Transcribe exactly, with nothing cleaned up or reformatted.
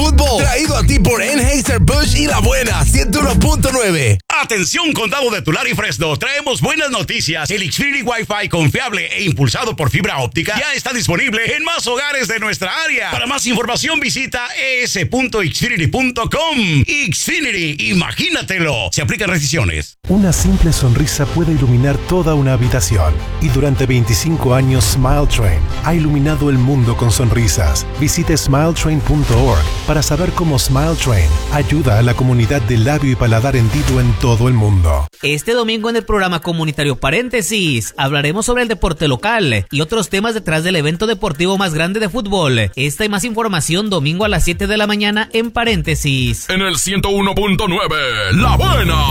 fútbol. Traído a ti por Anheuser-Busch y La Buena, ciento uno punto nueve. Atención, Condado de Tulare y Fresno, traemos buenas noticias. El Xfinity Wi-Fi confiable e impulsado por fibra óptica ya está disponible en más hogares de nuestra área. Para más información visita e s punto xfinity punto com. Xfinity, imagínatelo. Se aplican restricciones. Una simple sonrisa puede iluminar toda una habitación. Y durante veinticinco años Smile Train ha iluminado el mundo con sonrisas. Visite smile train punto org para saber cómo Smile Train ayuda a la comunidad de labio y paladar hendido en todo el mundo. Este domingo en el programa comunitario Paréntesis hablaremos sobre el deporte local y otros temas detrás del evento deportivo más grande de fútbol. Esta y más información domingo a las siete de la mañana en Paréntesis. En el ciento uno punto nueve, La Buena.